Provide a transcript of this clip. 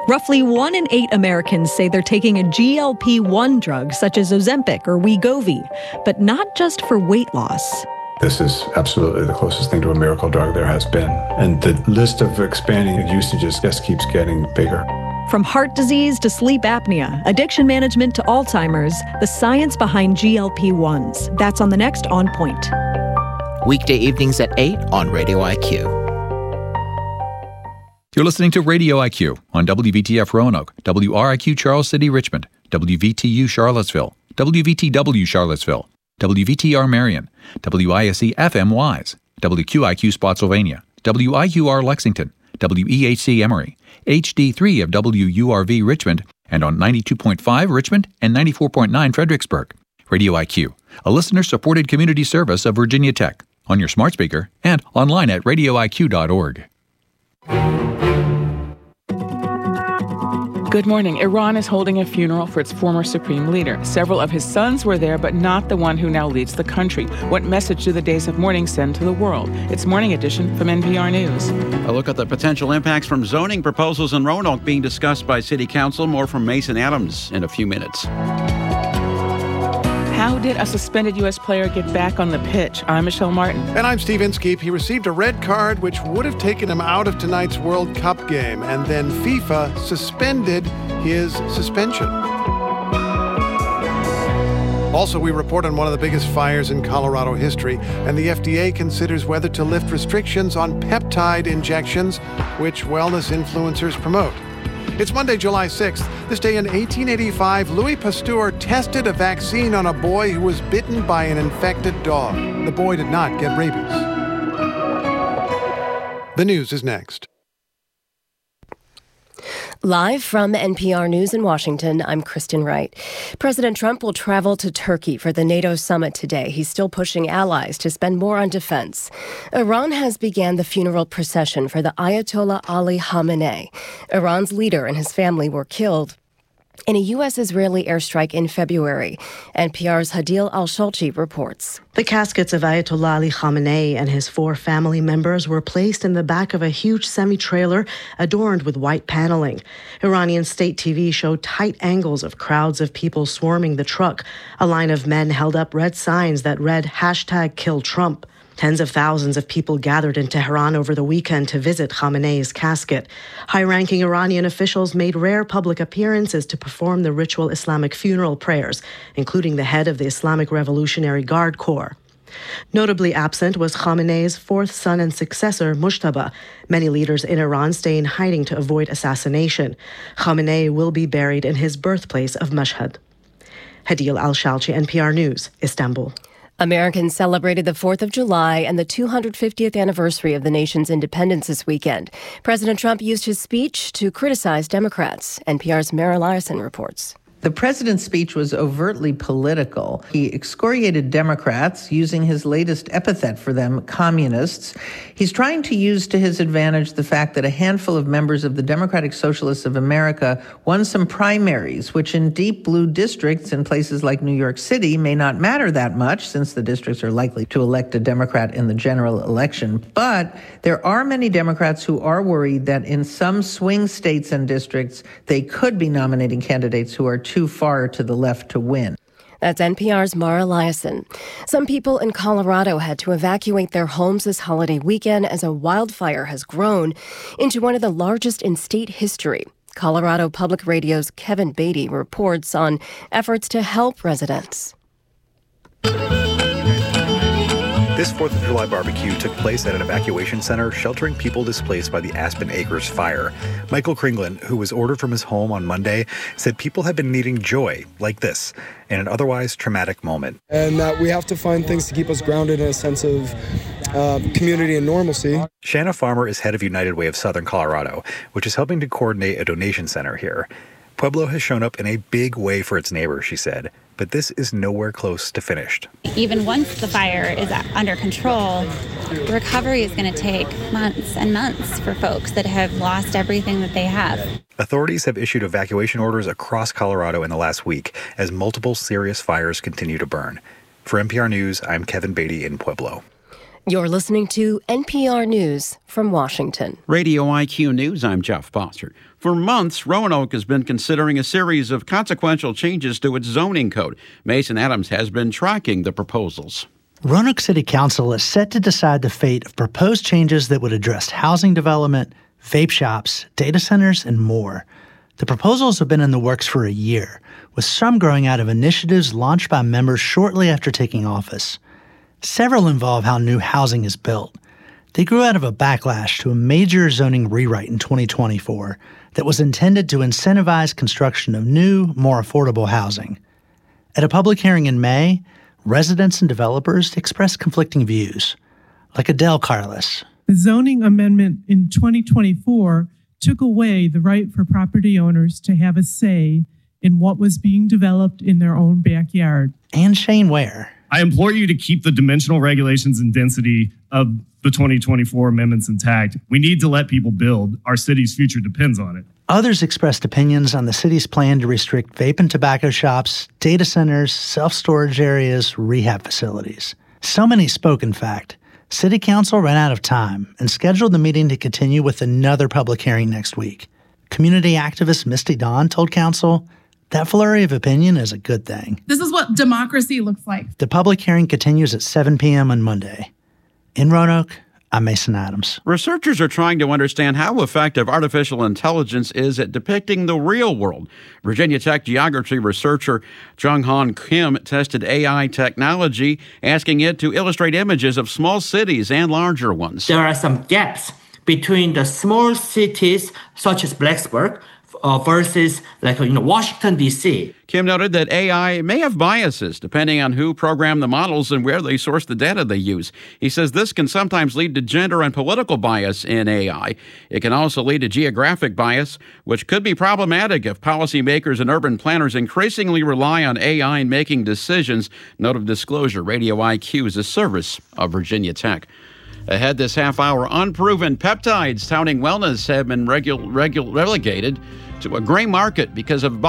Roughly 1 in 8 Americans say they're taking a GLP-1 drug such as Ozempic or Wegovy, but not just for weight loss. This is absolutely the closest thing to a miracle drug there has been. And the list of expanding usages just keeps getting bigger. From heart disease to sleep apnea, addiction management to Alzheimer's, the science behind GLP-1s. That's on the next On Point. Weekday evenings at 8 on Radio IQ. You're listening to Radio IQ on WVTF Roanoke, WRIQ Charles City Richmond, WVTU Charlottesville, WVTW Charlottesville, WVTR Marion, WISC FM Wise, WQIQ Spotsylvania, WIQR Lexington, WEHC Emory, HD3 of WURV Richmond, and on 92.5 Richmond and 94.9 Fredericksburg. Radio IQ, a listener-supported community service of Virginia Tech, on your smart speaker and online at radioiq.org. Good morning. Iran is holding a funeral for its former supreme leader. Several of his sons were there, but not the one who now leads the country. What message do the days of mourning send to the world? It's Morning Edition from NPR News. A look at the potential impacts from zoning proposals in Roanoke being discussed by City Council. More from Mason Adams in a few minutes. How did a suspended U.S. player get back on the pitch? I'm Michelle Martin. And I'm Steve Inskeep. He received a red card which would have taken him out of tonight's World Cup game, and then FIFA suspended his suspension. Also, we report on one of the biggest fires in Colorado history, and the FDA considers whether to lift restrictions on peptide injections, which wellness influencers promote. It's Monday, July 6th. This day in 1885, Louis Pasteur tested a vaccine on a boy who was bitten by an infected dog. The boy did not get rabies. The news is next. Live from NPR News in Washington, I'm Kristen Wright. President Trump will travel to Turkey for the NATO summit today. He's still pushing allies to spend more on defense. Iran has began the funeral procession for the Ayatollah Ali Khamenei. Iran's leader and his family were killed in a U.S.-Israeli airstrike in February. NPR's Hadil Al-Shalchi reports. The caskets of Ayatollah Ali Khamenei and his 4 family members were placed in the back of a huge semi-trailer adorned with white paneling. Iranian state TV showed tight angles of crowds of people swarming the truck. A line of men held up red signs that read #KillTrump. Tens of thousands of people gathered in Tehran over the weekend to visit Khamenei's casket. High-ranking Iranian officials made rare public appearances to perform the ritual Islamic funeral prayers, including the head of the Islamic Revolutionary Guard Corps. Notably absent was Khamenei's 4th son and successor, Mujtaba. Many leaders in Iran stay in hiding to avoid assassination. Khamenei will be buried in his birthplace of Mashhad. Hadil Al-Shalchi, NPR News, Istanbul. Americans celebrated the 4th of July and the 250th anniversary of the nation's independence this weekend. President Trump used his speech to criticize Democrats. NPR's Mara Liasson reports. The president's speech was overtly political. He excoriated Democrats, using his latest epithet for them, communists. He's trying to use to his advantage the fact that a handful of members of the Democratic Socialists of America won some primaries, which in deep blue districts in places like New York City may not matter that much, since the districts are likely to elect a Democrat in the general election. But there are many Democrats who are worried that in some swing states and districts, they could be nominating candidates who are too far to the left to win. That's NPR's Mara Liasson. Some people in Colorado had to evacuate their homes this holiday weekend as a wildfire has grown into one of the largest in state history. Colorado Public Radio's Kevin Beatty reports on efforts to help residents. This 4th of July barbecue took place at an evacuation center sheltering people displaced by the Aspen Acres fire. Michael Kringlin, who was ordered from his home on Monday, said people have been needing joy like this in an otherwise traumatic moment. And that we have to find things to keep us grounded in a sense of community and normalcy. Shanna Farmer is head of United Way of Southern Colorado, which is helping to coordinate a donation center here. Pueblo has shown up in a big way for its neighbors, she said, but this is nowhere close to finished. Even once the fire is under control, the recovery is going to take months and months for folks that have lost everything that they have. Authorities have issued evacuation orders across Colorado in the last week as multiple serious fires continue to burn. For NPR News, I'm Kevin Beatty in Pueblo. You're listening to NPR News from Washington. Radio IQ News, I'm Jeff Foster. For months, Roanoke has been considering a series of consequential changes to its zoning code. Mason Adams has been tracking the proposals. Roanoke City Council is set to decide the fate of proposed changes that would address housing development, vape shops, data centers, and more. The proposals have been in the works for a year, with some growing out of initiatives launched by members shortly after taking office. Several involve how new housing is built. They grew out of a backlash to a major zoning rewrite in 2024 that was intended to incentivize construction of new, more affordable housing. At a public hearing in May, residents and developers expressed conflicting views, like Adele Carless. The zoning amendment in 2024 took away the right for property owners to have a say in what was being developed in their own backyard. And Shane Ware. I implore you to keep the dimensional regulations and density of the 2024 amendments intact. We need to let people build. Our city's future depends on it. Others expressed opinions on the city's plan to restrict vape and tobacco shops, data centers, self-storage areas, rehab facilities. So many spoke, in fact. City Council ran out of time and scheduled the meeting to continue with another public hearing next week. Community activist Misty Dawn told Council that flurry of opinion is a good thing. This is what democracy looks like. The public hearing continues at 7 p.m. on Monday. In Roanoke, I'm Mason Adams. Researchers are trying to understand how effective artificial intelligence is at depicting the real world. Virginia Tech geography researcher Jung-Han Kim tested AI technology, asking it to illustrate images of small cities and larger ones. There are some gaps between the small cities such as Blacksburg versus Washington, D.C. Kim noted that AI may have biases depending on who programmed the models and where they source the data they use. He says this can sometimes lead to gender and political bias in AI. It can also lead to geographic bias, which could be problematic if policymakers and urban planners increasingly rely on AI in making decisions. Note of disclosure, Radio IQ is a service of Virginia Tech. Ahead this half hour, unproven peptides touting wellness have been relegated to a gray market because of